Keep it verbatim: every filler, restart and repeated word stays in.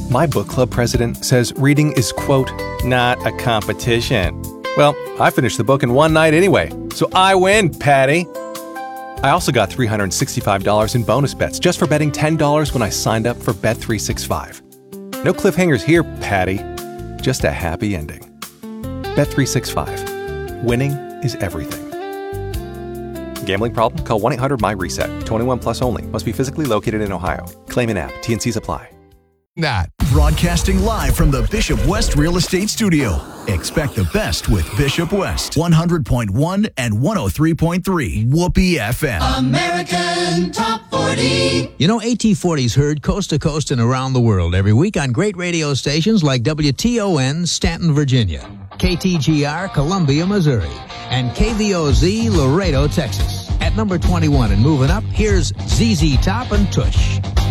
My book club president says reading is, quote, not a competition. Well, I finished the book in one night anyway, so I win, Patty. I also got three hundred sixty-five dollars in bonus bets just for betting ten dollars when I signed up for Bet three sixty-five. No cliffhangers here, Patty. Just a happy ending. Bet three sixty-five. Winning is everything. Gambling problem? Call one eight hundred my reset. twenty-one plus only. Must be physically located in Ohio. Claim in app. T N Cs apply. That. Broadcasting live from the Bishop West Real Estate Studio. Expect the best with Bishop West. one hundred point one and one oh three point three. Whoopee F M. American Top forty. You know, A T forty's heard coast to coast and around the world every week on great radio stations like W T O N, Stanton, Virginia, K T G R, Columbia, Missouri, and K V O Z, Laredo, Texas. At number twenty-one and moving up, here's Z Z Top and Tush.